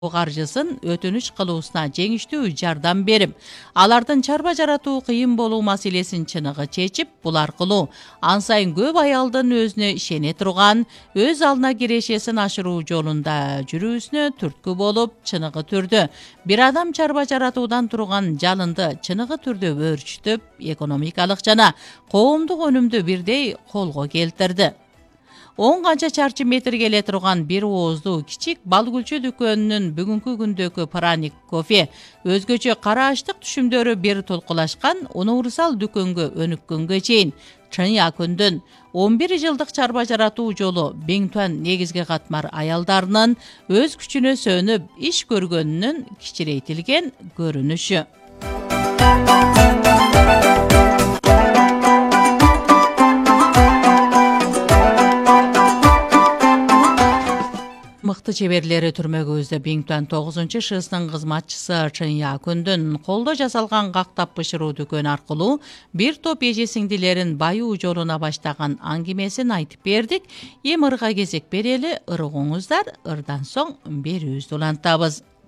каржысын өтүнүч кылуусуна жеңиштүү жардам берип, алардын чарба жаратуу кыйын болуу маселесин чыныгы чечип, бул аркылуу ан сайын көп аялдын өзүнө ишене турган, өз алдына кирешесин ашыруу жолунда жүрүүсүнө түрткү болуп, чыныгы түрдө бир адам чарба жаратуудан турган жалынды чыныгы түрдө өөрчүтүп, экономикалык жана коомдук өнүмдү бирдей колго келтирди. 10 канча чарчы метр келе турган бир ооздуу кичик бал күлчө дүкөнүнүн бүгүнкү күндөгү праник кофе, өзгөчө кара аштык түшүмдөрү бир толкулашкан универсал дүкөнгө өнүккөнгө чейин Чын Якундун 11 жылдык чарба жаратуу жолу Биңтуан негизги катмар аялдарынын өз күчүнө сөнүп иш көргөнүнүн кичирейтилген көрүнүшү. Мыкты чеберлери түрмөгүбүздө Биңтуан 9-ШСнын кызматчысы Чын Якундун колдо жасалган кактап бышыруу дүкөн аркылуу бир топ эже сиңдилерин баюу жолуна баштаган аңгемесин айтып бердик. Эми ырга кезек берели, ыргыңыздар, ырдан соң берүүбүздү улантабыз.